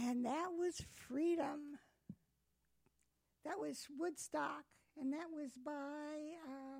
And that was Freedom. That was Woodstock, and that was by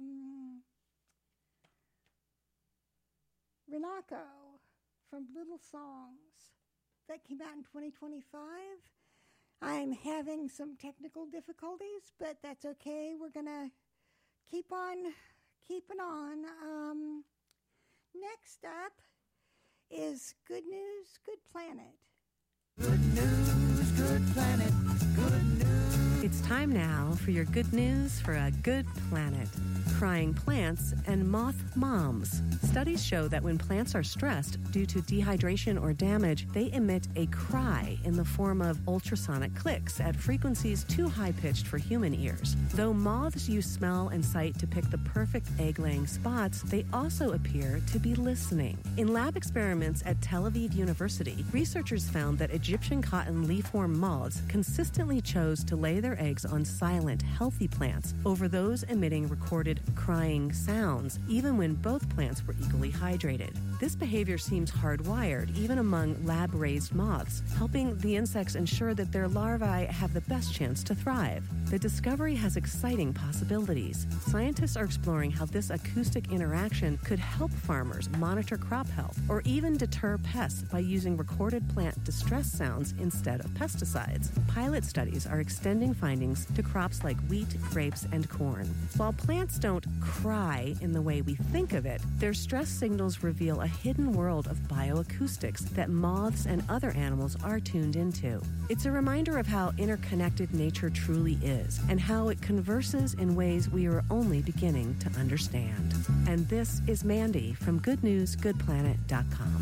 Renako from Little Songs. That came out in 2025. I'm having some technical difficulties, but that's okay. We're going to keep on keeping on. Next up is Good News, Good Planet. Good news, good planet, good news. It's time now for your good news for a good planet. Crying plants and moth moms. Studies show that when plants are stressed due to dehydration or damage, they emit a cry in the form of ultrasonic clicks at frequencies too high-pitched for human ears. Though moths use smell and sight to pick the perfect egg-laying spots, they also appear to be listening. In lab experiments at Tel Aviv University, researchers found that Egyptian cotton leafworm moths consistently chose to lay their eggs on silent, healthy plants over those emitting recorded crying sounds, even when both plants were equally hydrated. This behavior seems hardwired, even among lab-raised moths, helping the insects ensure that their larvae have the best chance to thrive. The discovery has exciting possibilities. Scientists are exploring how this acoustic interaction could help farmers monitor crop health or even deter pests by using recorded plant distress sounds instead of pesticides. Pilot studies are extending findings to crops like wheat, grapes, and corn. While plants don't cry in the way we think of it, their stress signals reveal a hidden world of bioacoustics that moths and other animals are tuned into. It's a reminder of how interconnected nature truly is and how it converses in ways we are only beginning to understand. And this is Mandy from GoodNewsGoodPlanet.com.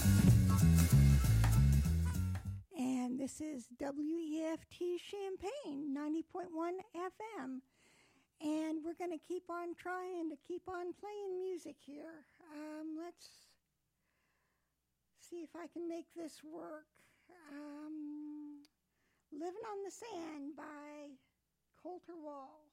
And this is WEFT Champaign, 90.1 FM. And we're going to keep on trying to keep on playing music here. Let's see if I can make this work. Living on the Sand by Coulter Wall.